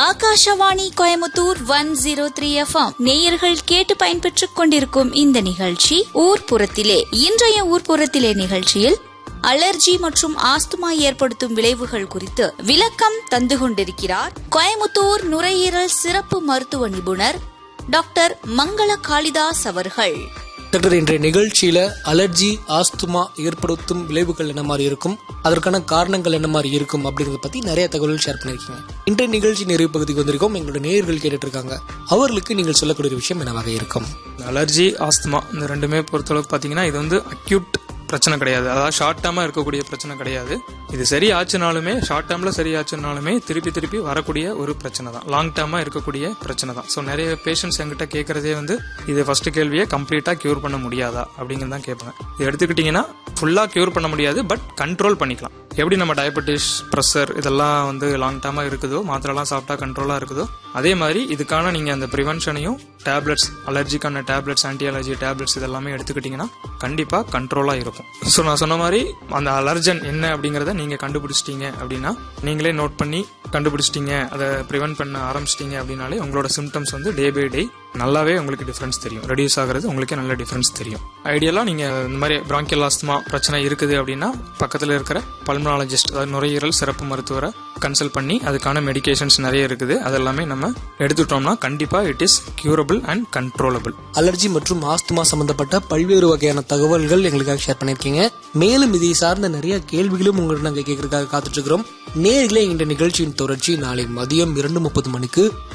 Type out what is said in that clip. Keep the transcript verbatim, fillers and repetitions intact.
Akashvani Coimbatore one zero three FM நேயர்கள் கேட்டு பயன்பெற்றுக் கொண்டிருக்கும் இந்த நிகழ்ச்சி ஊர்ப்புறத்திலே. இன்றைய ஊர்ப்புறத்திலே நிகழ்ச்சியில் அலர்ஜி மற்றும் ஆஸ்துமா ஏற்படுத்தும் விளைவுகள் குறித்து விளக்கம் தந்து கொண்டிருக்கிறார் கோயமுத்தூர் நுரையீரல் சிறப்பு மருத்துவ நிபுணர் டாக்டர் மங்கள காளிதாஸ் அவர்கள். டாக்டர், இன்றைய நிகழ்ச்சியில அலர்ஜி ஆஸ்துமா ஏற்படுத்தும் விளைவுகள் என்ன மாதிரி இருக்கும், அதற்கான காரணங்கள் என்ன மாதிரி இருக்கும் அப்படிங்கறத பத்தி நிறைய தகவல்கள் ஷேர் பண்ணிருக்கீங்க. இன்றைய நிகழ்ச்சி நிறைவு பகுதிக்கு வந்திருக்கோம். எங்களோட நேயர்கள் கேட்டுட்டு இருக்காங்க, அவர்களுக்கு நீங்கள் சொல்லக்கூடிய விஷயம் என்னவாக இருக்கும்? அலர்ஜி ஆஸ்துமா இந்த ரெண்டுமே பொறுத்தளவுக்கு பாத்தீங்கன்னா இது வந்து அக்யூட் பிரச்சனை கிடையாது, அதாவது ஷார்ட் டேர்மா இருக்கக்கூடிய பிரச்சனை கிடையாது. இது சரி ஆச்சுனாலுமே ஷார்ட் டேர்ம்ல சரி ஆச்சுனாலுமே திருப்பி திருப்பி வரக்கூடிய ஒரு பிரச்சனை தான், லாங் டேர்மா இருக்கக்கூடிய பிரச்சனை தான். ஸோ நிறைய பேஷண்ட்ஸ் என்கிட்ட கேட்கறதே வந்து இது ஃபர்ஸ்ட் கேள்வியே கம்ப்ளீட்டா கியூர் பண்ண முடியாதா அப்படிங்கிறதான் கேட்பாங்க. இது எடுத்துக்கிட்டீங்கன்னா ஃபுல்லா கியூர் பண்ண முடியாது, பட் கண்ட்ரோல் பண்ணிக்கலாம். எப்படி நம்ம டயபெட்டிஸ், ப்ரெஷர் இதெல்லாம் வந்து லாங் டேர்மா இருக்குதோ, மாத்திரெல்லாம் சாப்பிட்டா கண்ட்ரோலா இருக்குதோ, அதே மாதிரி இதுக்கான நீங்க அந்த ப்ரிவென்ஷனையும் tablets, அலர்ஜிக்கான tablets, anti allergy tablets இதெல்லாமே எடுத்துக்கிட்டீங்கன்னா கண்டிப்பா கண்ட்ரோலா இருக்கும். ஸோ நான் சொன்ன மாதிரி அந்த அலர்ஜன் என்ன அப்படிங்கறத நீங்க கண்டுபிடிச்சிட்டீங்க அப்படின்னா, நீங்களே நோட் பண்ணி கண்டுபிடிச்சிட்டீங்க, அதை ப்ரிவென்ட் பண்ண ஆரம்பிச்சிட்டீங்க அப்படின்னாலே உங்களோட சிம்டம்ஸ் வந்து டே பை டே நல்லாவே உங்களுக்கு டிஃபரன்ஸ் தெரியும், ரெடியூஸ் ஆகிறது உங்களுக்கே நல்ல டிஃபரன்ஸ் தெரியும். ஐடியலா நீங்க இந்த மாதிரி பிராங்கியல் ஆஸ்துமா பிரச்சனை இருக்குது அப்படின்னா பக்கத்துல இருக்கிற பல்மனாலஜிஸ்ட், அதாவது நுரையீரல் சிறப்பு மருத்துவரை கன்சல்ட் பண்ணி அதுக்கான மெடிகேஷன்ஸ் நிறைய இருக்குது, அதெல்லாமே நம்ம எடுத்துட்டோம்னா கண்டிப்பா it is curable and controllable. Allergy மற்றும் ஆஸ்துமா சம்பந்தப்பட்ட பல்வேறு வகையான தகவல்கள் எங்களுக்காக ஷேர் பண்ணிருக்கீங்க. மேலும் இதை சார்ந்த நிறைய கேள்விகளும் உங்களுக்கு நாங்கள் கேட்கறதுக்காக காத்துட்டு இருக்கிறோம். நேயர்களே, இந்த நிகழ்ச்சியின் தொடர்ச்சி நாளை மதியம் இரண்டு முப்பது மணிக்கு